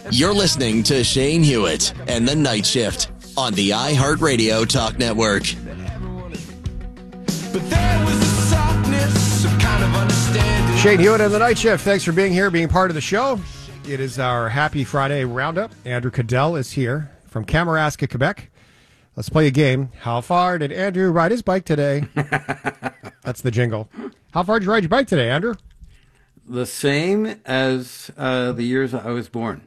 You're listening to Shane Hewitt and the Night Shift on the iHeartRadio Talk Network. Shane Hewitt and the Night Shift. Thanks for being here, being part of the show. It is our Happy Friday roundup. Andrew Cadell is here from Kamouraska, Quebec. Let's play a game. How far did Andrew ride his bike today? That's the jingle. How far did you ride your bike today, Andrew? The same as the years I was born.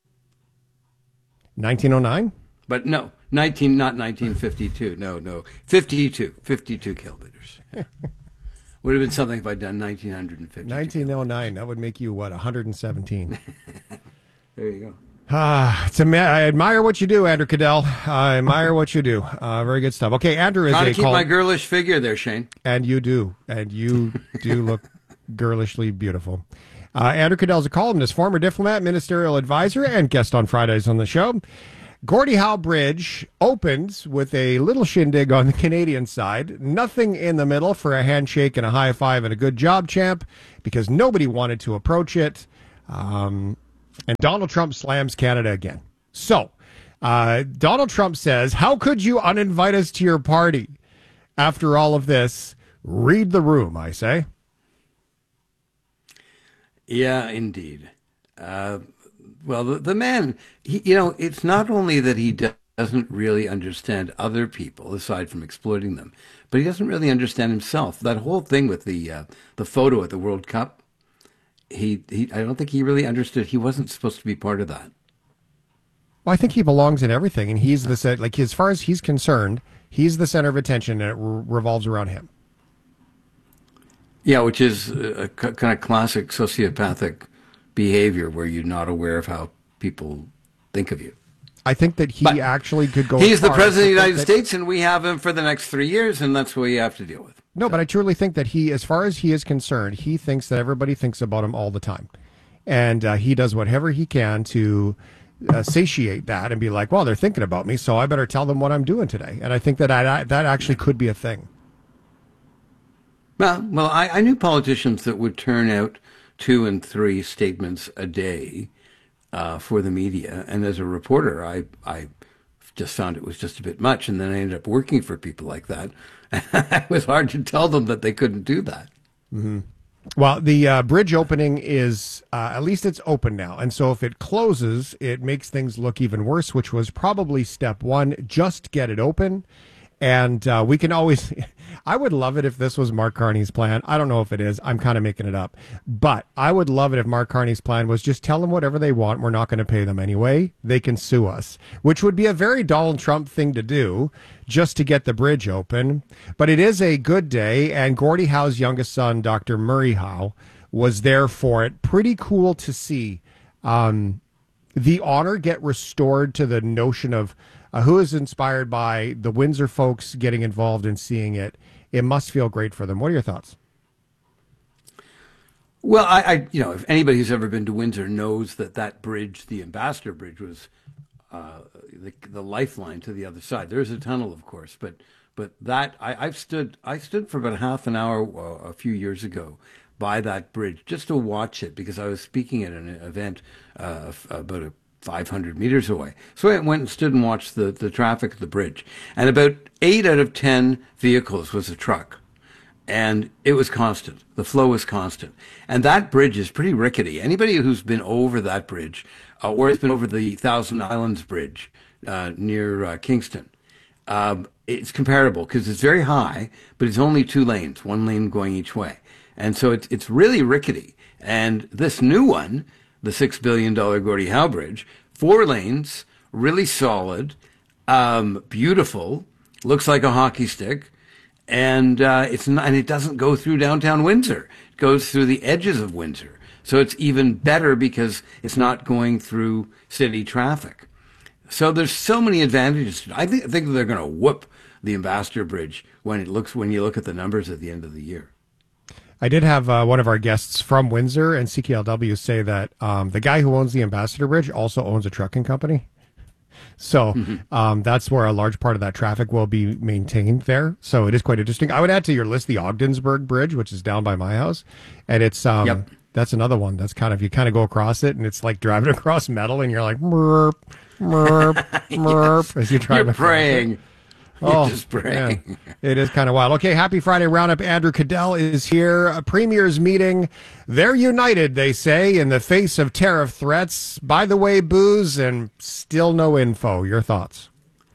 1909? But no, not 1952. No, 52 kilometers. Would have been something if I'd done 1950. 1909. That would make you, 117? There you go. I admire what you do, Andrew Cadell. I admire what you do. Very good stuff. Okay, Andrew is trying to keep my girlish figure there, Shane. And you do. And you do look girlishly beautiful. Andrew Cadell is a columnist, former diplomat, ministerial advisor, and guest on Fridays on the show. Gordie Howe Bridge opens with a little shindig on the Canadian side. Nothing in the middle for a handshake and a high five and a good job, champ, because nobody wanted to approach it. And Donald Trump slams Canada again. So, Donald Trump says, how could you uninvite us to your party? After all of this, read the room, I say. Yeah, indeed. Well, the man, it's not only that he doesn't really understand other people, aside from exploiting them, but he doesn't really understand himself. That whole thing with the photo at the World Cup, I don't think he really understood. He wasn't supposed to be part of that. Well, I think he belongs in everything, and he's as far as he's concerned, he's the center of attention, and it revolves around him. Yeah, which is a kind of classic sociopathic behavior where you're not aware of how people think of you. I think that he actually could go. He's the president of the United States, and we have him for the next 3 years, and that's what you have to deal with. No, but I truly think that he, as far as he is concerned, he thinks that everybody thinks about him all the time. And he does whatever he can to satiate that and be like, well, they're thinking about me, so I better tell them what I'm doing today. And I think that that actually could be a thing. Well, I knew politicians that would turn out 2 and 3 statements a day for the media. And as a reporter, I just found it was just a bit much. And then I ended up working for people like that. It was hard to tell them that they couldn't do that. Mm-hmm. Well, the bridge opening is, at least it's open now. And so if it closes, it makes things look even worse, which was probably step one. Just get it open. And we can always, I would love it if this was Mark Carney's plan. I don't know if it is. I'm kind of making it up. But I would love it if Mark Carney's plan was just tell them whatever they want. We're not going to pay them anyway. They can sue us, which would be a very Donald Trump thing to do just to get the bridge open. But it is a good day. And Gordie Howe's youngest son, Dr. Murray Howe, was there for it. Pretty cool to see the honor get restored to the notion of who is inspired by the Windsor folks getting involved and seeing it. It must feel great for them. What are your thoughts? Well, I if anybody who's ever been to Windsor knows that bridge, the Ambassador Bridge, was the lifeline to the other side. There's a tunnel, of course, but that I stood for about half an hour a few years ago by that bridge just to watch it because I was speaking at an event about 500 meters away. So I went and stood and watched the traffic at the bridge. And about 8 out of 10 vehicles was a truck. And it was constant. The flow was constant. And that bridge is pretty rickety. Anybody who's been over that bridge, or has been over the Thousand Islands Bridge near Kingston, it's comparable because it's very high, but it's only 2 lanes, 1 lane going each way. And so it's really rickety. And this new one, the $6 billion Gordie Howe Bridge, 4 lanes, really solid, beautiful, looks like a hockey stick, and it doesn't go through downtown Windsor. It goes through the edges of Windsor. So it's even better because it's not going through city traffic. So there's so many advantages. I think they're going to whoop the Ambassador Bridge when you look at the numbers at the end of the year. I did have one of our guests from Windsor and CKLW say that the guy who owns the Ambassador Bridge also owns a trucking company. So that's where a large part of that traffic will be maintained there. So it is quite interesting. I would add to your list the Ogdensburg Bridge, which is down by my house. And it's That's another one. That's kind of, you kind of go across it, and it's like driving across metal, and you're like, merp, merp, merp, as you drive You're praying. You're just praying. Yeah. It is kind of wild. Okay, happy Friday Roundup. Andrew Cadell is here. A premier's meeting. They're united, they say, in the face of tariff threats. By the way, booze, and still no info. Your thoughts?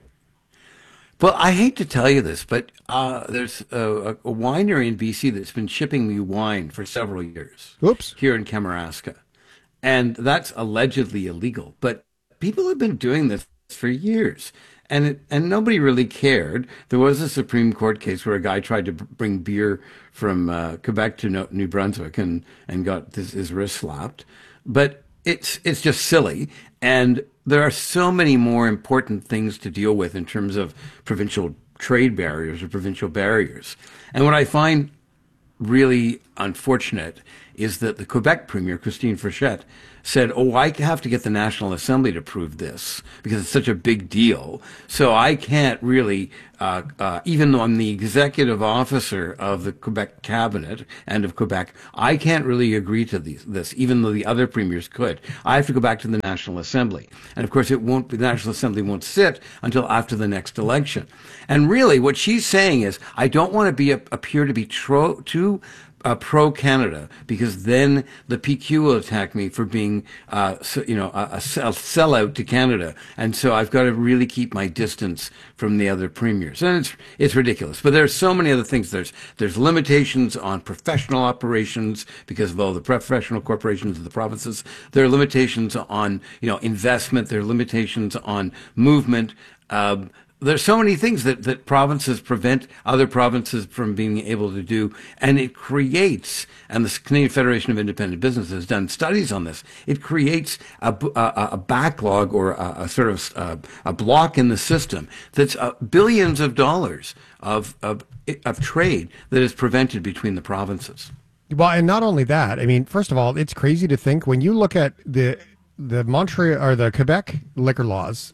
Well, I hate to tell you this, but there's a winery in BC that's been shipping me wine for several years. Oops. Here in Kamouraska. And that's allegedly illegal. But people have been doing this for years. And nobody really cared. There was a Supreme Court case where a guy tried to bring beer from Quebec to New Brunswick and got his wrist slapped. But it's just silly. And there are so many more important things to deal with in terms of provincial trade barriers or provincial barriers. And what I find really unfortunate is that the Quebec Premier, Christine Frechette, said, I have to get the National Assembly to approve this because it's such a big deal. So I can't really, even though I'm the executive officer of the Quebec cabinet and of Quebec, I can't really agree to this, even though the other premiers could. I have to go back to the National Assembly. And of course, the National Assembly won't sit until after the next election. And really what she's saying is, I don't want to appear to be too pro-Canada, because then the PQ will attack me for being, a sellout to Canada. And so I've got to really keep my distance from the other premiers. And it's ridiculous. But there are so many other things. There's limitations on professional operations because of all the professional corporations of the provinces. There are limitations on, investment. There are limitations on movement. There's so many things that provinces prevent other provinces from being able to do, and it creates, and the Canadian Federation of Independent Business has done studies on this, it creates a backlog or a sort of a block in the system that's billions of dollars of trade that is prevented between the provinces. Well, and not only that, I mean, first of all, it's crazy to think when you look at the Montreal or the Quebec liquor laws,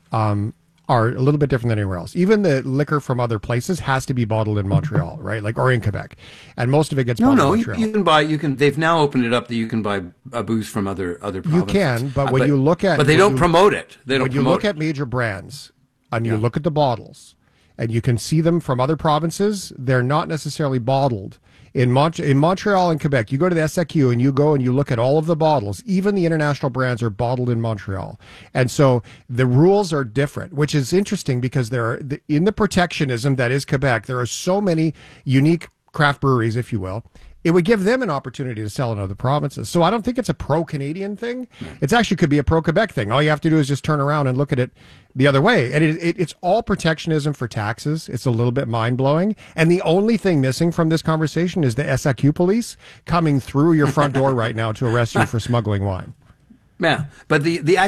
are a little bit different than anywhere else. Even the liquor from other places has to be bottled in Montreal, right? Or in Quebec. And most of it gets bottled in Montreal. You can they've now opened it up that you can buy booze from other provinces. You can, but when you look at... But they don't promote it. When you look at major brands and you look at the bottles and you can see them from other provinces, they're not necessarily bottled. In Montreal and Quebec, you go to the SAQ and you go and you look at all of the bottles. Even the international brands are bottled in Montreal. And so the rules are different, which is interesting because in the protectionism that is Quebec, there are so many unique craft breweries, if you will. It would give them an opportunity to sell in other provinces. So I don't think it's a pro-Canadian thing. It actually could be a pro-Quebec thing. All you have to do is just turn around and look at it the other way. And it's all protectionism for taxes. It's a little bit mind-blowing. And the only thing missing from this conversation is the SAQ police coming through your front door right now to arrest you for smuggling wine. Yeah, but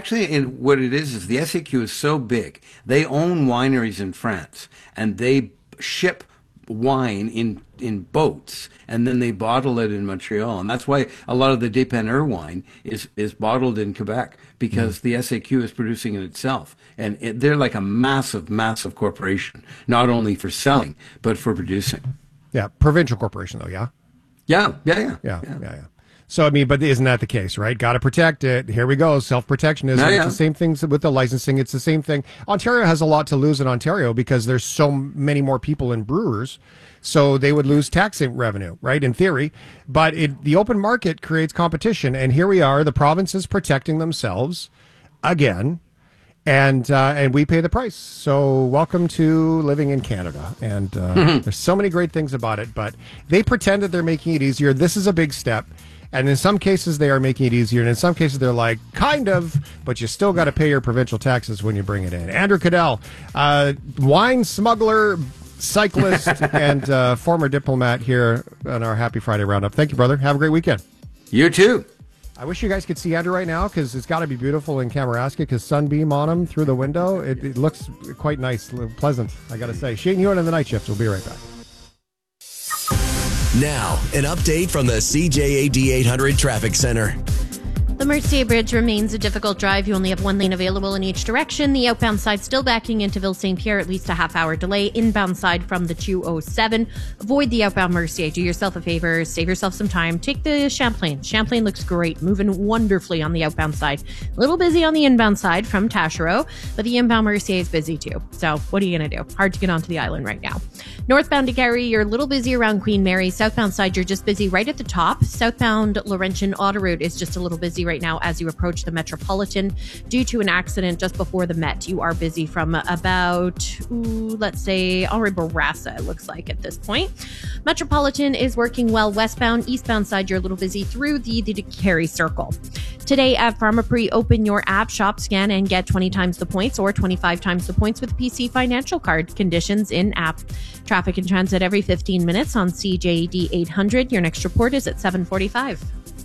what it is the SAQ is so big. They own wineries in France, and they ship wine in boats, and then they bottle it in Montreal, and that's why a lot of the Dépanneur wine is bottled in Quebec, because the SAQ is producing it itself, and they're like a massive corporation, not only for selling but for producing. Yeah, provincial corporation though. Yeah. So, I mean, but isn't that the case, right? Got to protect it. Here we go. Self-protectionism. It's the same things with the licensing. It's the same thing. Ontario has a lot to lose in Ontario because there's so many more people in brewers. So they would lose tax revenue, right? In theory. But the open market creates competition. And here we are, the provinces protecting themselves again. And we pay the price. So welcome to living in Canada. And there's so many great things about it. But they pretend that they're making it easier. This is a big step. And in some cases, they are making it easier. And in some cases, they're like, kind of, but you still got to pay your provincial taxes when you bring it in. Andrew Cadell, wine smuggler, cyclist, and former diplomat here on our Happy Friday Roundup. Thank you, brother. Have a great weekend. You too. I wish you guys could see Andrew right now because it's got to be beautiful in Kamouraska because sunbeam on him through the window. It looks quite nice, pleasant, I got to say. Shane Hewitt and the Night Shift. We'll be right back. Now, an update from the CJAD 800 Traffic Center. The Mercier Bridge remains a difficult drive. You only have one lane available in each direction. The outbound side still backing into Ville-St-Pierre, at least a half-hour delay. Inbound side from the 207. Avoid the outbound Mercier. Do yourself a favor. Save yourself some time. Take the Champlain. Champlain looks great. Moving wonderfully on the outbound side. A little busy on the inbound side from Taschereau, but the inbound Mercier is busy too. So what are you going to do? Hard to get onto the island right now. Northbound to Gary, you're a little busy around Queen Mary. Southbound side, you're just busy right at the top. Southbound Laurentian Autoroute is just a little busy right now as you approach the Metropolitan due to an accident just before the Met. You are busy from about, let's say, Henri Bourassa, it looks like at this point. Metropolitan is working well westbound. Eastbound side, you're a little busy through the Carey Circle. Today at Pharmaprix, open your app, shop, scan, and get 20 times the points or 25 times the points with PC Financial Card. Conditions in app. Traffic and transit every 15 minutes on CJAD 800. Your next report is at 7:45.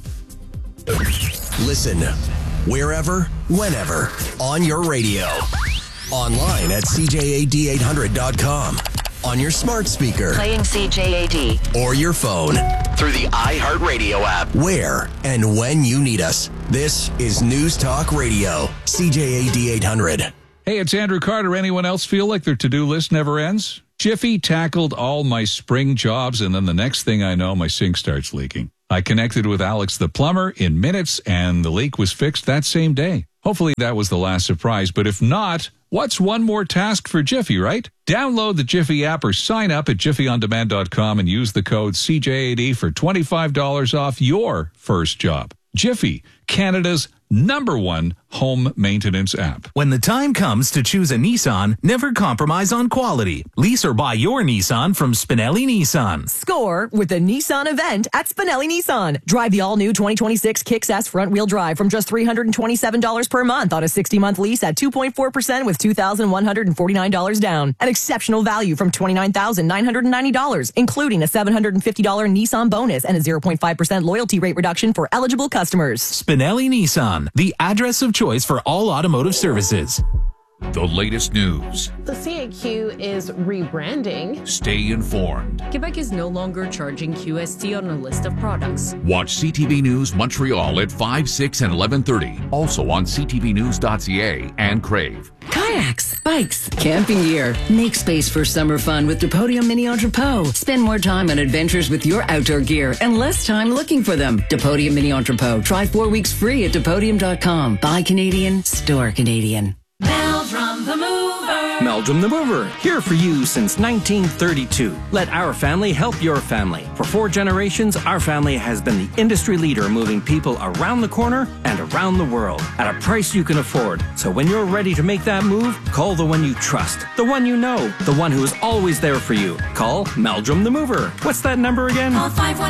Listen wherever, whenever, on your radio. Online at CJAD800.com. On your smart speaker. Playing CJAD. Or your phone. Through the iHeartRadio app. Where and when you need us. This is News Talk Radio. CJAD 800. Hey, it's Andrew Carter. Anyone else feel like their to-do list never ends? Jiffy tackled all my spring jobs, and then the next thing I know, my sink starts leaking. I connected with Alex the plumber in minutes, and the leak was fixed that same day. Hopefully that was the last surprise, but if not, what's one more task for Jiffy, right? Download the Jiffy app or sign up at jiffyondemand.com and use the code CJAD for $25 off your first job. Jiffy, Canada's #1 home maintenance app. When the time comes to choose a Nissan, never compromise on quality. Lease or buy your Nissan from Spinelli Nissan. Score with the Nissan event at Spinelli Nissan. Drive the all-new 2026 Kicks S front-wheel drive from just $327 per month on a 60-month lease at 2.4% with $2,149 down. An exceptional value from $29,990, including a $750 Nissan bonus and a 0.5% loyalty rate reduction for eligible customers. Spinelli Nissan, the address of choice for all automotive services. The latest news. The CAQ is rebranding. Stay informed. Quebec is no longer charging QST on a list of products. Watch CTV News Montreal at 5, 6, and 11:30. Also on ctvnews.ca and Crave. Kayaks, bikes, camping gear. Make space for summer fun with Depodium Mini Entrepot. Spend more time on adventures with your outdoor gear and less time looking for them. Depodium Mini Entrepot. Try 4 weeks free at Depodium.com. Buy Canadian, store Canadian. Meldrum the Mover. Meldrum the Mover, here for you since 1932. Let our family help your family. For 4 generations, our family has been the industry leader moving people around the corner and around the world at a price you can afford. So when you're ready to make that move, call the one you trust, the one you know, the one who is always there for you. Call Meldrum the Mover. What's that number again? Call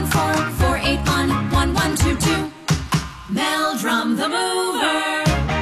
514-481-1122. Meldrum the Mover.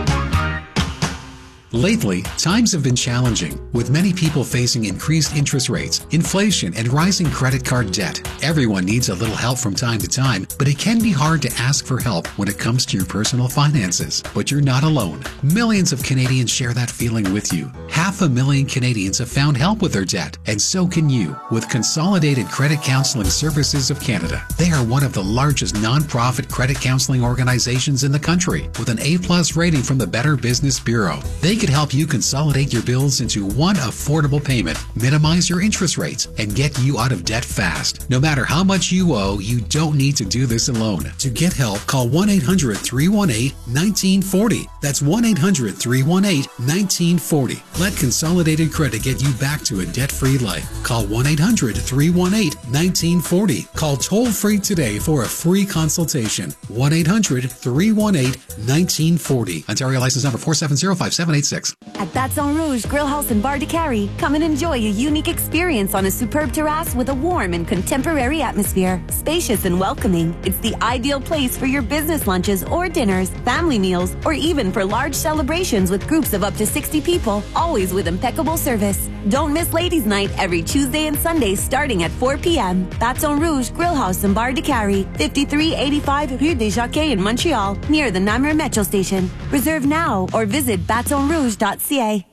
Lately, times have been challenging, with many people facing increased interest rates, inflation, and rising credit card debt. Everyone needs a little help from time to time, but it can be hard to ask for help when it comes to your personal finances. But you're not alone. Millions of Canadians share that feeling with you. 500,000 Canadians have found help with their debt, and so can you with Consolidated Credit Counseling Services of Canada. They are one of the largest non-profit credit counseling organizations in the country, with an A+ rating from the Better Business Bureau. They could help you consolidate your bills into one affordable payment, minimize your interest rates, and get you out of debt fast. No matter how much you owe, you don't need to do this alone. To get help, call 1-800-318-1940. That's 1-800-318-1940. Let Consolidated Credit get you back to a debt-free life. Call 1-800-318-1940. Call toll-free today for a free consultation. 1-800-318-1940. Ontario license number 4705786. At Baton Rouge Grill House and Bar de Carrie, come and enjoy a unique experience on a superb terrace with a warm and contemporary atmosphere. Spacious and welcoming, it's the ideal place for your business lunches or dinners, family meals, or even for large celebrations with groups of up to 60 people, always with impeccable service. Don't miss Ladies' Night every Tuesday and Sunday starting at 4 p.m. Baton Rouge Grill House and Bar de Carrie, 5385 Rue des Jockeys in Montreal, near the Namur Metro Station. Reserve now or visit batonrouge.ca.